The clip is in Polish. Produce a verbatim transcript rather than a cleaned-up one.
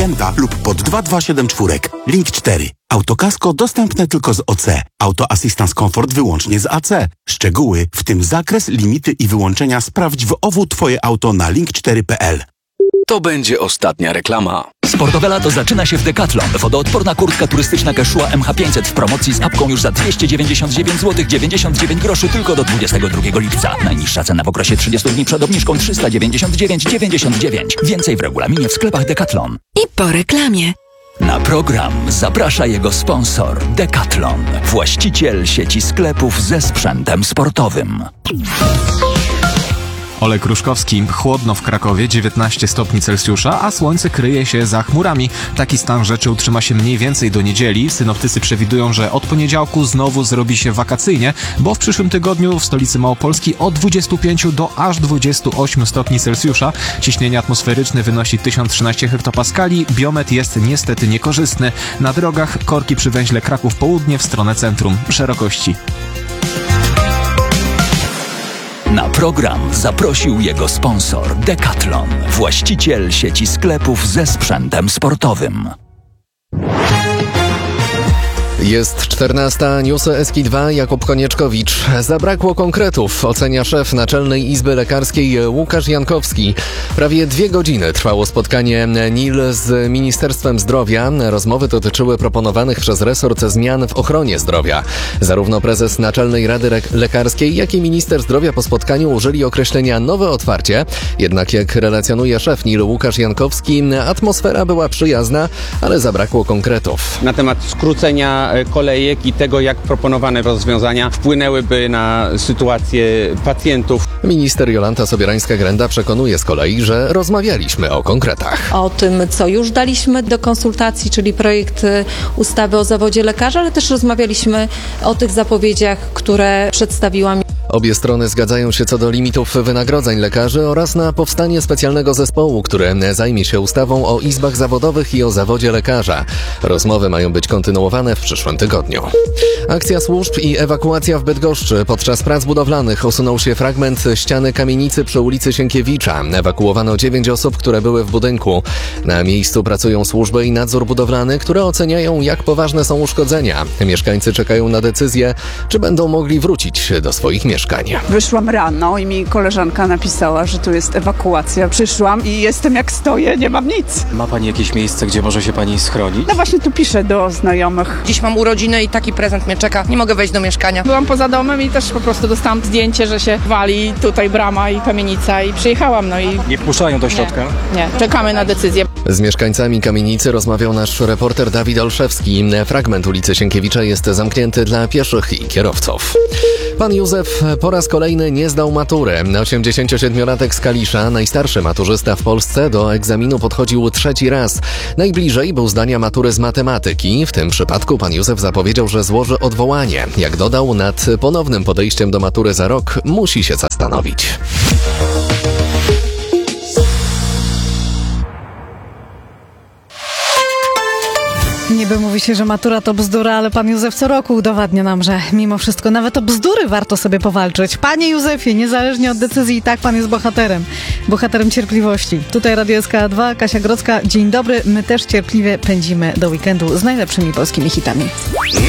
klienta lub pod dwa dwa siedem cztery. Link cztery. Autokasko dostępne tylko z O C. Auto Assistance Comfort wyłącznie z A C. Szczegóły, w tym zakres, limity i wyłączenia sprawdź w O W Twoje auto na link cztery kropka p l. To będzie ostatnia reklama. Sportowe lato zaczyna się w Decathlon. Wodoodporna kurtka turystyczna Quechua M H pięćset w promocji z apką już za dwieście dziewięćdziesiąt dziewięć złotych dziewięćdziesiąt dziewięć groszy tylko do dwudziestego drugiego lipca. Najniższa cena w okresie trzydziestu dni przed obniżką trzysta dziewięćdziesiąt dziewięć dziewięćdziesiąt dziewięć. Więcej w regulaminie w sklepach Decathlon. I po reklamie. Na program zaprasza jego sponsor Decathlon, właściciel sieci sklepów ze sprzętem sportowym. Olek Ruszkowski. Chłodno w Krakowie, dziewiętnaście stopni Celsjusza, a słońce kryje się za chmurami. Taki stan rzeczy utrzyma się mniej więcej do niedzieli. Synoptycy przewidują, że od poniedziałku znowu zrobi się wakacyjnie, bo w przyszłym tygodniu w stolicy Małopolski od dwudziestu pięciu do aż dwudziestu ośmiu stopni Celsjusza. Ciśnienie atmosferyczne wynosi tysiąc trzynaście hektopaskali. Biometr jest niestety niekorzystny. Na drogach korki przy węźle Kraków Południe w stronę centrum. Szerokości. Na program zaprosił jego sponsor Decathlon, właściciel sieci sklepów ze sprzętem sportowym. Jest czternasta, newsy S K dwa, Jakub Konieczkowicz. Zabrakło konkretów, ocenia szef Naczelnej Izby Lekarskiej Łukasz Jankowski. Prawie dwie godziny trwało spotkanie N I L z Ministerstwem Zdrowia. Rozmowy dotyczyły proponowanych przez resort zmian w ochronie zdrowia. Zarówno prezes Naczelnej Rady Lekarskiej, jak i minister zdrowia po spotkaniu użyli określenia nowe otwarcie. Jednak jak relacjonuje szef N I L Łukasz Jankowski, atmosfera była przyjazna, ale zabrakło konkretów. Na temat skrócenia kolejek i tego, jak proponowane rozwiązania wpłynęłyby na sytuację pacjentów. Minister Jolanta Sobierańska-Grenda przekonuje z kolei, że rozmawialiśmy o konkretach. O tym, co już daliśmy do konsultacji, czyli projekt ustawy o zawodzie lekarza, ale też rozmawialiśmy o tych zapowiedziach, które przedstawiłam. Obie strony zgadzają się co do limitów wynagrodzeń lekarzy oraz na powstanie specjalnego zespołu, który zajmie się ustawą o izbach zawodowych i o zawodzie lekarza. Rozmowy mają być kontynuowane w przyszłym tygodniu. Akcja służb i ewakuacja w Bydgoszczy. Podczas prac budowlanych usunął się fragment ściany kamienicy przy ulicy Sienkiewicza. Ewakuowano dziewięć osób, które były w budynku. Na miejscu pracują służby i nadzór budowlany, które oceniają, jak poważne są uszkodzenia. Mieszkańcy czekają na decyzję, czy będą mogli wrócić do swoich mieszkań. Wyszłam rano i mi koleżanka napisała, że tu jest ewakuacja. Przyszłam i jestem jak stoję, nie mam nic. Ma pani jakieś miejsce, gdzie może się pani schronić? No właśnie tu piszę do znajomych. Dziś mam urodziny i taki prezent mnie czeka. Nie mogę wejść do mieszkania. Byłam poza domem i też po prostu dostałam zdjęcie, że się wali tutaj brama i kamienica i przyjechałam. No i nie wpuszczają do środka? Nie, nie. Czekamy na decyzję. Z mieszkańcami kamienicy rozmawiał nasz reporter Dawid Olszewski. Fragment ulicy Sienkiewicza jest zamknięty dla pieszych i kierowców. Pan Józef po raz kolejny nie zdał matury. osiemdziesięciosiedmiolatek z Kalisza, najstarszy maturzysta w Polsce, do egzaminu podchodził trzeci raz. Najbliżej był zdania matury z matematyki. W tym przypadku pan Józef zapowiedział, że złoży odwołanie. Jak dodał, nad ponownym podejściem do matury za rok musi się zastanowić. Niby mówi się, że matura to bzdura, ale pan Józef co roku udowadnia nam, że mimo wszystko nawet o bzdury warto sobie powalczyć. Panie Józefie, niezależnie od decyzji, i tak pan jest bohaterem. Bohaterem cierpliwości. Tutaj Radio S K dwa, Kasia Grodzka. Dzień dobry. My też cierpliwie pędzimy do weekendu z najlepszymi polskimi hitami.